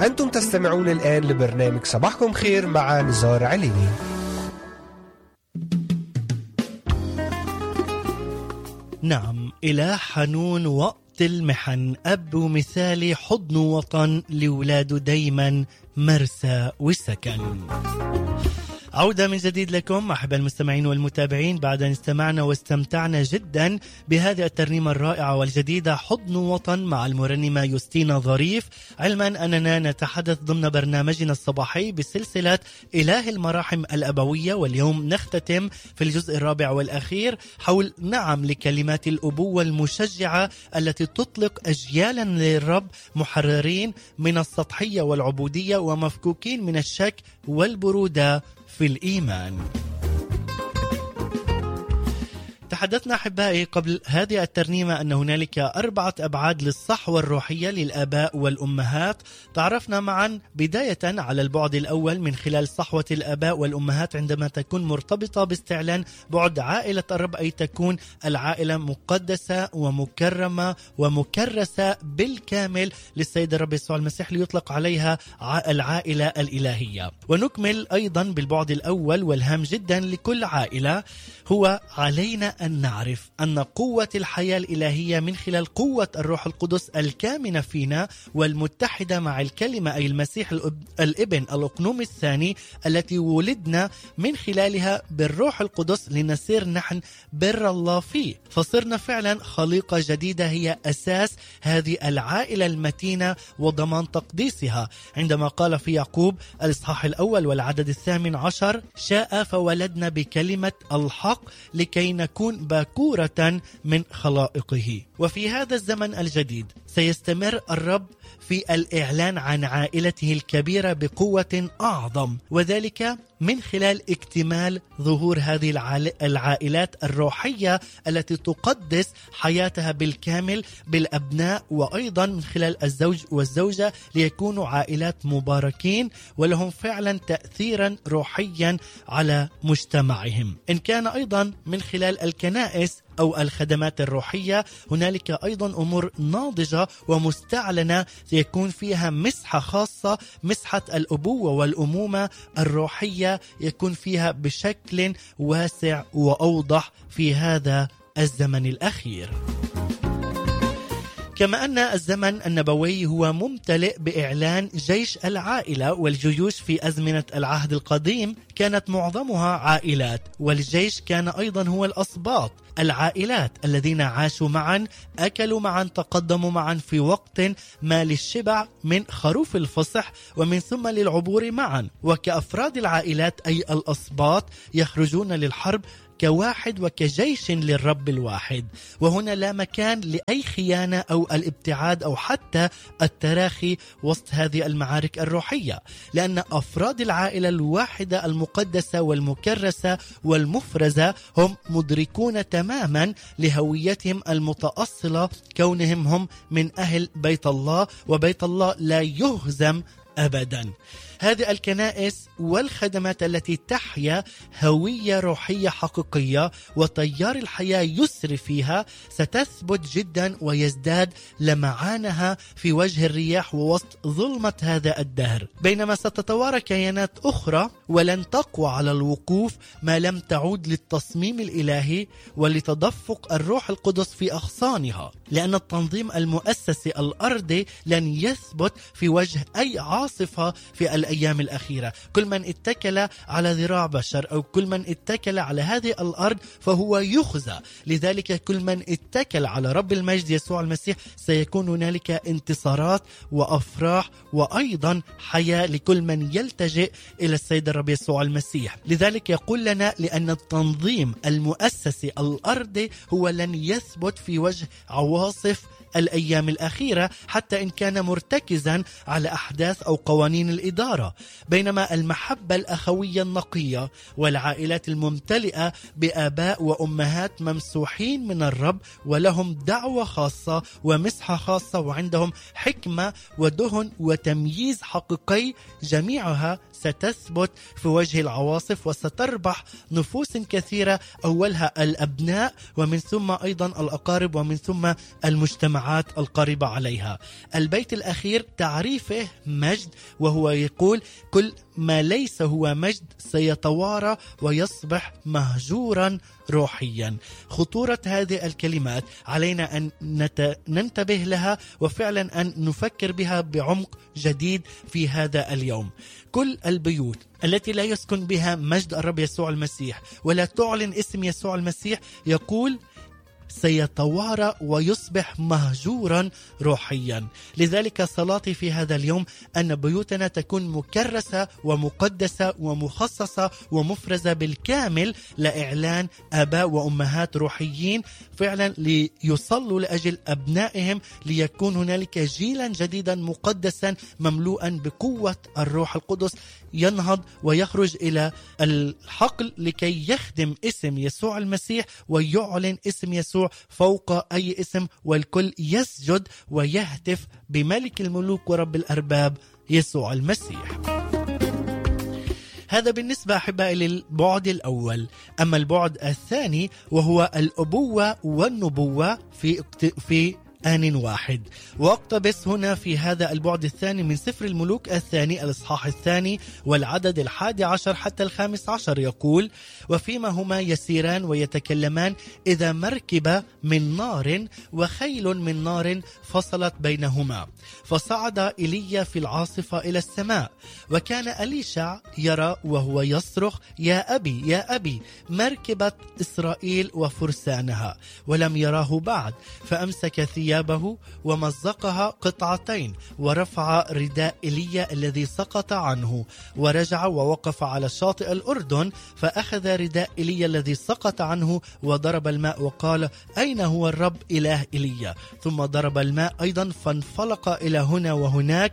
أنتم تستمعون الآن لبرنامج صباحكم خير مع نزار عليني. نعم، إله حنون وقت المحن، أب مثالي، حضن وطن لولاده دايما مرسى وسكن. عودة من جديد لكم أحباء المستمعين والمتابعين بعد أن استمعنا واستمتعنا جدا بهذه الترنيمة الرائعة والجديدة حضن وطن مع المرنمة يوستينا ظريف، علما أننا نتحدث ضمن برنامجنا الصباحي بسلسلة إله المراحم الأبوية، واليوم نختتم في الجزء الرابع والأخير حول نعم لكلمات الأبوة المشجعة التي تطلق أجيالا للرب محررين من السطحية والعبودية ومفكوكين من الشك والبرودة في الإيمان. تحدثنا أحبائي قبل هذه الترنيمة أن هنالك 4 أبعاد للصحوة الروحية للآباء والأمهات. تعرفنا معا بداية على البعد الأول من خلال صحوة الآباء والأمهات عندما تكون مرتبطة باستعلان بعد عائلة الرب، أي تكون العائلة مقدسة ومكرمة ومكرسة بالكامل للسيد الرب يسوع المسيح ليطلق عليها العائلة الإلهية. ونكمل أيضا بالبعد الأول والهام جدا لكل عائلة، هو علينا أن نعرف أن قوة الحياة الإلهية من خلال قوة الروح القدس الكامنة فينا والمتحدة مع الكلمة أي المسيح الابن الأقنوم الثاني التي ولدنا من خلالها بالروح القدس لنصير نحن بر الله فيه، فصرنا فعلا خليقة جديدة هي أساس هذه العائلة المتينة وضمان تقديسها، عندما قال في يعقوب الإصحاح الأول والعدد 18 شاء فولدنا بكلمة الحق لكي نكون باكورة من خلائقه. وفي هذا الزمن الجديد سيستمر الرب في الإعلان عن عائلته الكبيرة بقوة أعظم، وذلك من خلال اكتمال ظهور هذه العائلات الروحية التي تقدس حياتها بالكامل بالأبناء، وأيضا من خلال الزوج والزوجة ليكونوا عائلات مباركين ولهم فعلا تأثيرا روحيا على مجتمعهم. إن كان أيضا من خلال الكنائس أو الخدمات الروحية هنالك أيضا أمور ناضجة ومستعلنة يكون فيها مسحة خاصة، مسحة الأبوة والأمومة الروحية يكون فيها بشكل واسع وأوضح في هذا الزمن الأخير. كما أن الزمن النبوي هو ممتلئ بإعلان جيش العائلة، والجيوش في أزمنة العهد القديم كانت معظمها عائلات، والجيش كان أيضا هو الأسباط، العائلات الذين عاشوا معا، أكلوا معا، تقدموا معا في وقت ما للشبع من خروف الفصح ومن ثم للعبور معا، وكأفراد العائلات أي الأسباط يخرجون للحرب كواحد وكجيش للرب الواحد. وهنا لا مكان لأي خيانة أو الابتعاد أو حتى التراخي وسط هذه المعارك الروحية، لأن أفراد العائلة الواحدة المقدسة والمكرسة والمفرزة هم مدركون تماما لهويتهم المتأصلة، كونهم هم من أهل بيت الله، وبيت الله لا يهزم أبدا. هذه الكنائس والخدمات التي تحيا هوية روحية حقيقية وتيار الحياة يسري فيها ستثبت جدا ويزداد لمعانها في وجه الرياح ووسط ظلمة هذا الدهر، بينما ستتوارى كيانات أخرى ولن تقوى على الوقوف ما لم تعود للتصميم الإلهي ولتدفق الروح القدس في أغصانها، لأن التنظيم المؤسسي الأرضي لن يثبت في وجه أي عاصفة في الأيام الأخيرة. كل من اتكل على ذراع بشر أو كل من اتكل على هذه الأرض فهو يخزى، لذلك كل من اتكل على رب المجد يسوع المسيح سيكون هنالك انتصارات وأفراح وأيضا حياة لكل من يلتجئ إلى السيد الرب يسوع المسيح. لذلك يقول لنا لأن التنظيم المؤسسي الأرضي هو لن يثبت في وجه عواصف الأيام الأخيرة حتى إن كان مرتكزا على أحداث أو قوانين الإدارة، بينما المحبة الأخوية النقية والعائلات الممتلئة بآباء وأمهات ممسوحين من الرب ولهم دعوة خاصة ومسحة خاصة وعندهم حكمة ودهن وتمييز حقيقي، جميعها ستثبت في وجه العواصف وستربح نفوس كثيرة، أولها الأبناء ومن ثم أيضا الأقارب ومن ثم المجتمع والمجتمعات القريبة عليها. البيت الأخير تعريفه مجد، وهو يقول كل ما ليس هو مجد سيتوارى ويصبح مهجورا روحيا. خطورة هذه الكلمات علينا أن ننتبه لها وفعلا أن نفكر بها بعمق جديد في هذا اليوم. كل البيوت التي لا يسكن بها مجد الرب يسوع المسيح ولا تعلن اسم يسوع المسيح يقول سيتوارى ويصبح مهجورا روحيا. لذلك صلاتي في هذا اليوم أن بيوتنا تكون مكرسة ومقدسة ومخصصة ومفرزة بالكامل لإعلان آباء وأمهات روحيين فعلا ليصلوا لأجل أبنائهم، ليكون هنالك جيلا جديدا مقدسا مملوءا بقوة الروح القدس ينهض ويخرج إلى الحقل لكي يخدم اسم يسوع المسيح ويعلن اسم يسوع فوق أي اسم، والكل يسجد ويهتف بملك الملوك ورب الأرباب يسوع المسيح. هذا بالنسبة أحبائي للبعد الأول. أما البعد الثاني وهو الأبوة والنبوة في آن واحد، واقتبس هنا في هذا البعد الثاني من سفر الملوك الثاني الإصحاح الثاني والعدد 11 حتى 15 يقول: وفيما هما يسيران ويتكلمان إذا مركبة من نار وخيل من نار فصلت بينهما، فصعد إيليا في العاصفة إلى السماء، وكان أليشع يرى وهو يصرخ: يا أبي يا أبي، مركبة إسرائيل وفرسانها، ولم يراه بعد، فأمسك ثيابه ومزقها قطعتين، ورفع رداء إيليا الذي سقط عنه، ورجع ووقف على شاطئ الأردن، فأخذ رداء إيليا الذي سقط عنه وضرب الماء وقال: أين هو الرب إله إيليا؟ ثم ضرب الماء أيضا فانفلق إلى هنا وهناك،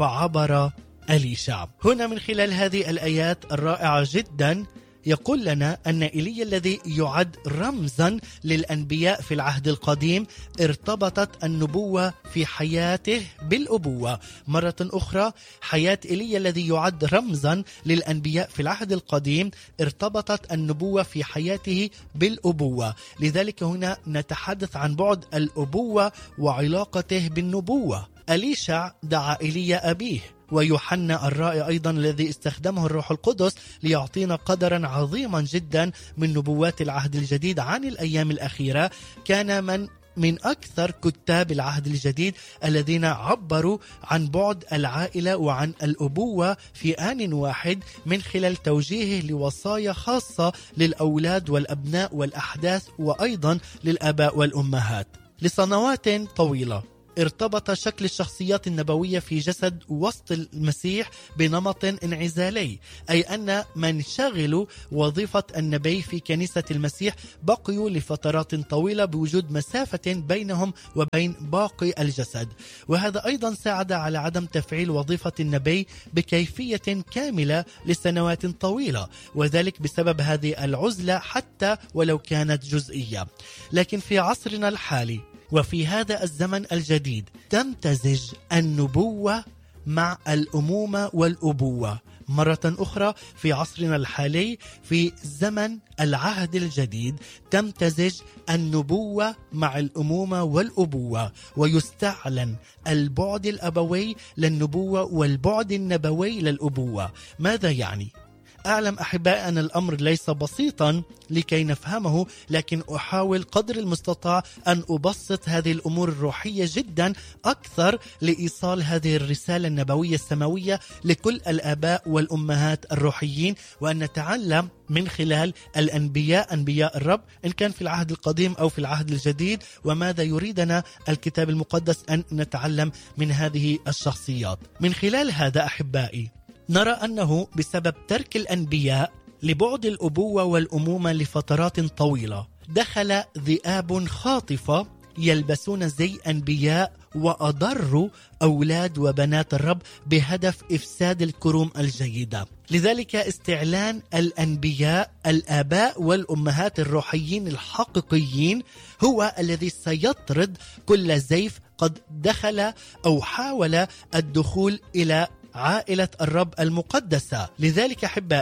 فعبر أليشع. هنا من خلال هذه الآيات الرائعة جدا يقول لنا أن إيليا الذي يعد رمزا للأنبياء في العهد القديم ارتبطت النبوة في حياته بالأبوة. مرة أخرى حياة إيليا الذي يعد رمزا للأنبياء في العهد القديم ارتبطت النبوة في حياته بالأبوة. لذلك هنا نتحدث عن بعد الأبوة وعلاقته بالنبوة. أليشع دعا إيليا أبيه، ويوحنا الرائي أيضا الذي استخدمه الروح القدس ليعطينا قدرا عظيما جدا من نبوات العهد الجديد عن الأيام الأخيرة، كان من أكثر كتاب العهد الجديد الذين عبروا عن بعد العائلة وعن الأبوة في آن واحد من خلال توجيهه لوصايا خاصة للأولاد والأبناء والأحداث وأيضا للآباء والأمهات. لسنوات طويلة ارتبط شكل الشخصيات النبوية في جسد وسط المسيح بنمط انعزالي، أي أن من شغلوا وظيفة النبي في كنيسة المسيح بقيوا لفترات طويلة بوجود مسافة بينهم وبين باقي الجسد، وهذا أيضا ساعد على عدم تفعيل وظيفة النبي بكيفية كاملة لسنوات طويلة، وذلك بسبب هذه العزلة حتى ولو كانت جزئية. لكن في عصرنا الحالي وفي هذا الزمن الجديد تمتزج النبوة مع الأمومة والأبوة. مرة أخرى في عصرنا الحالي في زمن العهد الجديد تمتزج النبوة مع الأمومة والأبوة، ويستعلن البعد الأبوي للنبوة والبعد النبوي للأبوة. ماذا يعني؟ أعلم أحباء أن الأمر ليس بسيطا لكي نفهمه، لكن أحاول قدر المستطاع أن أبسط هذه الأمور الروحية جدا أكثر لإيصال هذه الرسالة النبوية السماوية لكل الآباء والأمهات الروحيين، وأن نتعلم من خلال الأنبياء، أنبياء الرب إن كان في العهد القديم أو في العهد الجديد، وماذا يريدنا الكتاب المقدس أن نتعلم من هذه الشخصيات. من خلال هذا أحبائي نرى أنه بسبب ترك الأنبياء لبعد الأبوة والأمومة لفترات طويلة دخل ذئاب خاطفة يلبسون زي أنبياء وأضروا أولاد وبنات الرب بهدف إفساد الكروم الجيدة. لذلك استعلان الأنبياء الآباء والأمهات الروحيين الحقيقيين هو الذي سيطرد كل زيف قد دخل أو حاول الدخول إلى عائلة الرب المقدسة. لذلك أحبائي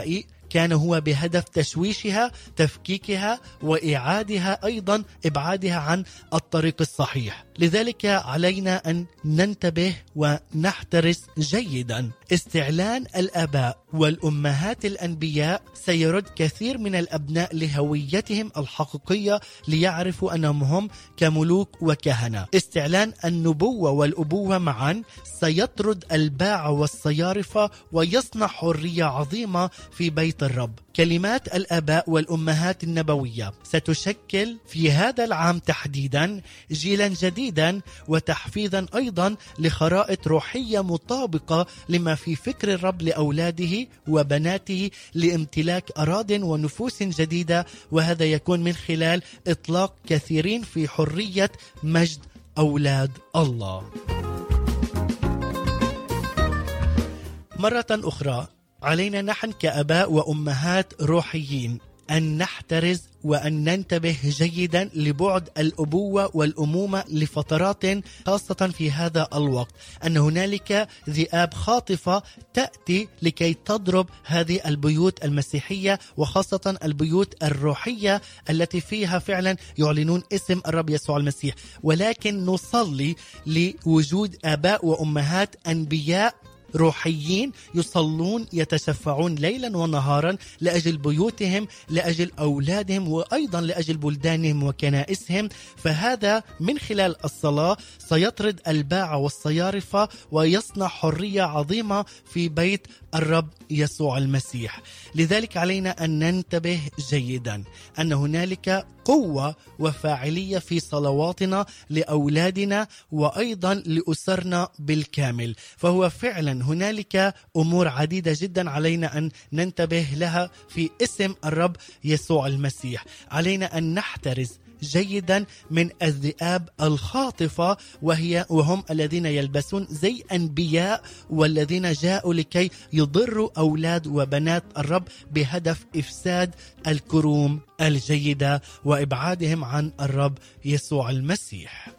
كان هو بهدف تشويشها، تفكيكها، وإعادها أيضا إبعادها عن الطريق الصحيح. لذلك علينا أن ننتبه ونحترس جيدا. استعلان الآباء والأمهات الأنبياء سيرد كثير من الأبناء لهويتهم الحقيقية ليعرفوا أنهم هم كملوك وكهنة. استعلان النبوة والأبوة معا سيطرد الباع والصيارفة ويصنع حرية عظيمة في بيت الرب. كلمات الآباء والأمهات النبوية ستشكل في هذا العام تحديدا جيلا جديدا وتحفيزا أيضا لخرائط روحية مطابقة لما في فكر الرب لأولاده وبناته لامتلاك أراضٍ ونفوس جديدة، وهذا يكون من خلال إطلاق كثيرين في حرية مجد أولاد الله. مرة أخرى علينا نحن كأباء وأمهات روحيين أن نحترز وأن ننتبه جيدا لبعد الأبوة والأمومة لفترات، خاصة في هذا الوقت أن هنالك ذئاب خاطفة تأتي لكي تضرب هذه البيوت المسيحية، وخاصة البيوت الروحية التي فيها فعلا يعلنون اسم الرب يسوع المسيح. ولكن نصلي لوجود آباء وأمهات أنبياء روحيين يصلون يتشفعون ليلا ونهارا لأجل بيوتهم، لأجل أولادهم، وأيضا لأجل بلدانهم وكنائسهم. فهذا من خلال الصلاة سيطرد الباع والصيارفة ويصنع حرية عظيمة في بيت الرب يسوع المسيح. لذلك علينا أن ننتبه جيدا أن هنالك قوة وفاعلية في صلواتنا لأولادنا وأيضا لأسرنا بالكامل. فهو فعلا هنالك أمور عديدة جدا علينا أن ننتبه لها في اسم الرب يسوع المسيح. علينا أن نحترز جيدا من الذئاب الخاطفة وهم الذين يلبسون زي أنبياء والذين جاءوا لكي يضروا أولاد وبنات الرب بهدف إفساد الكروم الجيدة وإبعادهم عن الرب يسوع المسيح.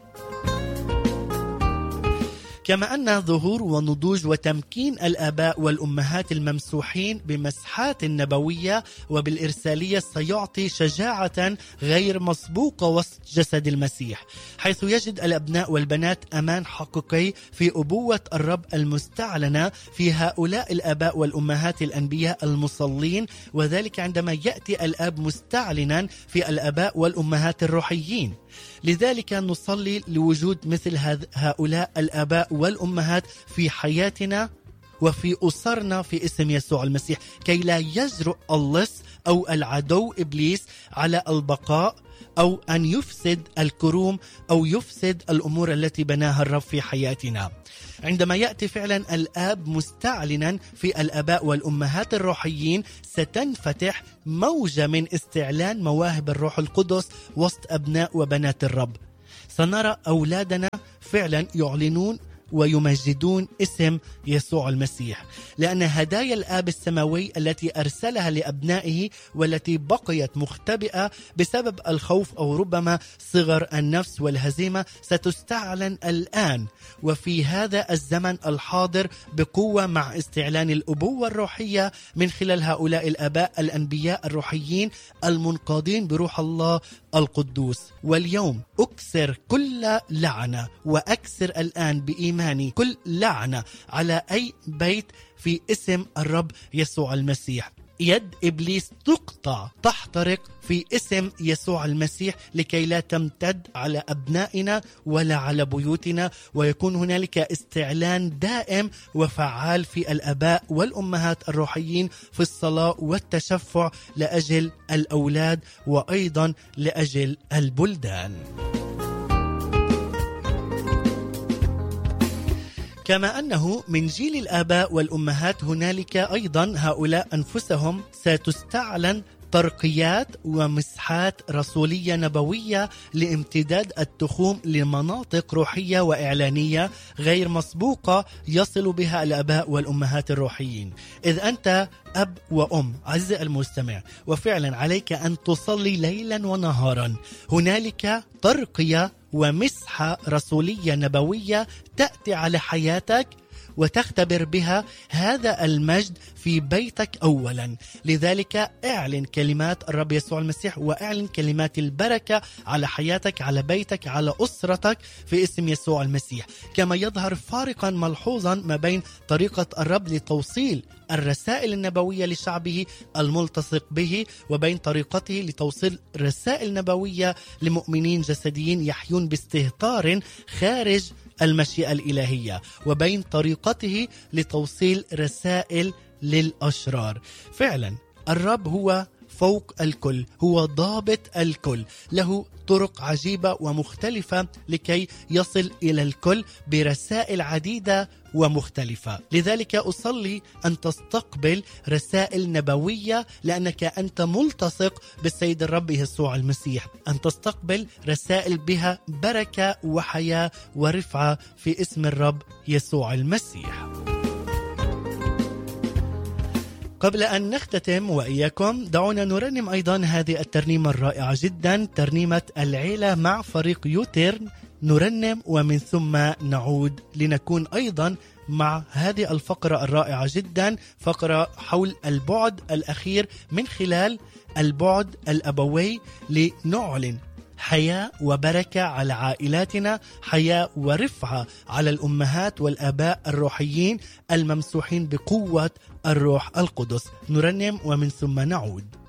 كما أن ظهور ونضوج وتمكين الآباء والأمهات الممسوحين بمسحات النبوية وبالإرسالية سيعطي شجاعة غير مسبوقة وسط جسد المسيح، حيث يجد الأبناء والبنات أمان حقيقي في أبوة الرب المستعلنة في هؤلاء الآباء والأمهات الأنبياء المصلين، وذلك عندما يأتي الآب مستعلنا في الآباء والأمهات الروحيين. لذلك نصلي لوجود مثل هؤلاء الآباء والأمهات في حياتنا وفي أسرنا في اسم يسوع المسيح، كي لا يجرؤ اللص أو العدو إبليس على البقاء أو أن يفسد الكروم أو يفسد الأمور التي بناها الرب في حياتنا. عندما يأتي فعلا الآب مستعلنا في الآباء والأمهات الروحيين ستنفتح موجة من استعلان مواهب الروح القدس وسط أبناء وبنات الرب. سنرى أولادنا فعلا يعلنون ويمجدون اسم يسوع المسيح، لأن هدايا الآب السماوي التي أرسلها لأبنائه والتي بقيت مختبئة بسبب الخوف أو ربما صغر النفس والهزيمة ستستعلن الآن وفي هذا الزمن الحاضر بقوة مع استعلان الأبوة الروحية من خلال هؤلاء الآباء الأنبياء الروحيين المنقادين بروح الله القدوس. واليوم أكسر كل لعنة وأكسر الآن بإيماني كل لعنة على أي بيت في اسم الرب يسوع المسيح. يد إبليس تقطع تحترق في اسم يسوع المسيح لكي لا تمتد على أبنائنا ولا على بيوتنا، ويكون هنالك استعلان دائم وفعال في الآباء والأمهات الروحيين في الصلاة والتشفع لأجل الأولاد وأيضا لأجل البلدان. كما أنه من جيل الآباء والأمهات هنالك أيضا هؤلاء أنفسهم ستستعلن ترقيات ومسحات رسولية نبوية لامتداد التخوم لمناطق روحية وإعلانية غير مسبوقة يصل بها الآباء والأمهات الروحيين. إذ أنت أب وأم عزيزي المستمع وفعلا عليك أن تصلي ليلا ونهارا، هنالك ترقية ومسحة رسولية نبوية تأتي على حياتك وتختبر بها هذا المجد في بيتك أولا. لذلك اعلن كلمات الرب يسوع المسيح، واعلن كلمات البركة على حياتك، على بيتك، على أسرتك في اسم يسوع المسيح. كما يظهر فارقا ملحوظا ما بين طريقة الرب لتوصيل الرسائل النبوية لشعبه الملتصق به، وبين طريقته لتوصيل رسائل نبوية لمؤمنين جسديين يحيون باستهتار خارج المشيئة الإلهية، وبين طريقته لتوصيل رسائل للأشرار. فعلا الرب هو فوق الكل، هو ضابط الكل، له طرق عجيبة ومختلفة لكي يصل إلى الكل برسائل عديدة ومختلفة. لذلك أصلي أن تستقبل رسائل نبوية، لأنك أنت ملتصق بالسيد الرب يسوع المسيح، أن تستقبل رسائل بها بركة وحياة ورفعة في اسم الرب يسوع المسيح. قبل أن نختتم وإياكم، دعونا نرنم أيضا هذه الترنيمة الرائعة جدا، ترنيمة العيلة مع فريق يوتيرن. نرنم ومن ثم نعود لنكون أيضا مع هذه الفقرة الرائعة جدا، فقرة حول البعد الأخير من خلال البعد الأبوي، لنعلن حياة وبركة على عائلاتنا، حياة ورفعة على الأمهات والآباء الروحيين الممسوحين بقوة الروح القدس. نرنم ومن ثم نعود.